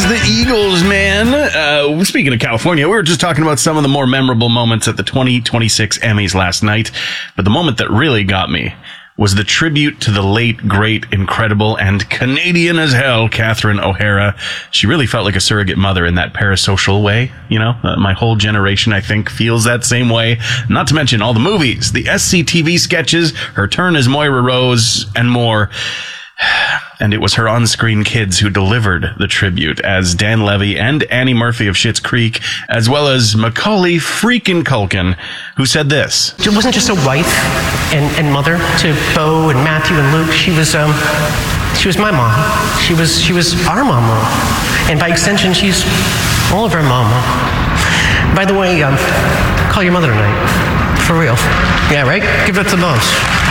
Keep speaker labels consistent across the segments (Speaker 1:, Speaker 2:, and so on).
Speaker 1: the Eagles, man. Speaking of California, we were just talking about some of the more memorable moments at the 2026 Emmys last night. But the moment that really got me was the tribute to the late, great, incredible, and Canadian as hell Catherine O'Hara. She really felt like a surrogate mother in that parasocial way. You know, my whole generation, I think, feels that same way. Not to mention all the movies, the SCTV sketches, her turn as Moira Rose, and more. And it was her on-screen kids who delivered the tribute, as Dan Levy and Annie Murphy of Schitt's Creek, as well as Macaulay freaking Culkin, who said this.
Speaker 2: She wasn't just a wife and mother to Bo and Matthew and Luke. She was my mom. She was our mama. And by extension, she's all of our mama. By the way, call your mother tonight. For real. Yeah, right? Give it to those.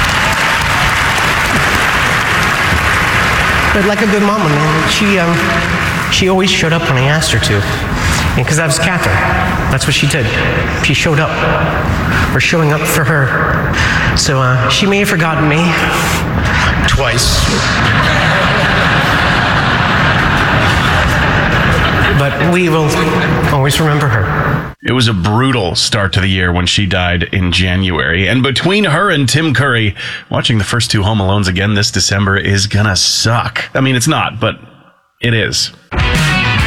Speaker 2: But like a good mama, man, she always showed up when I asked her to. Because that was Catherine. That's what she did. She showed up. Or showing up for her. So she may have forgotten me. Twice. But we will always remember her.
Speaker 1: It was a brutal start to the year when she died in January. And between her and Tim Curry, watching the first two Home Alones again this December is gonna suck. I mean, it's not, but it is.